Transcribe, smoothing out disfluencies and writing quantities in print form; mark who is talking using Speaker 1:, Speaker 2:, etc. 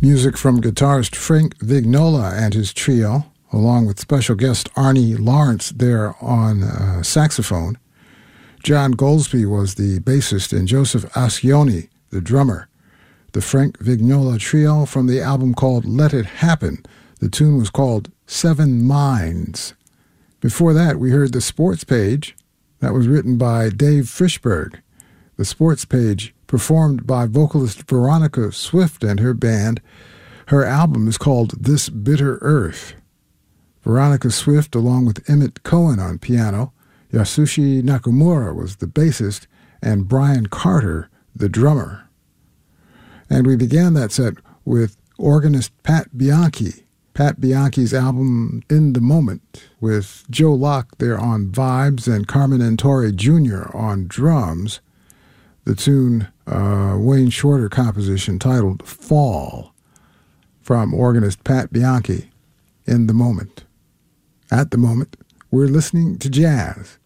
Speaker 1: Music from guitarist Frank Vignola and his trio, along with special guest Arnie Lawrence there on saxophone. John Goldsby was the bassist and Joseph Ascioni, the drummer. The Frank Vignola trio from the album called Let It Happen. The tune was called Seven Minds. Before that, we heard The Sports Page. That was written by Dave Frishberg. The Sports Page, performed by vocalist Veronica Swift and her band. Her album is called This Bitter Earth. Veronica Swift, along with Emmett Cohen on piano, Yasushi Nakamura was the bassist, and Brian Carter, the drummer. And we began that set with organist Pat Bianchi. Pat Bianchi's album In the Moment, with Joe Locke there on vibes and Carmen Antore Jr. on drums. The tune, Wayne Shorter composition titled Fall, from organist Pat Bianchi, In the Moment. At the moment, we're listening to jazz.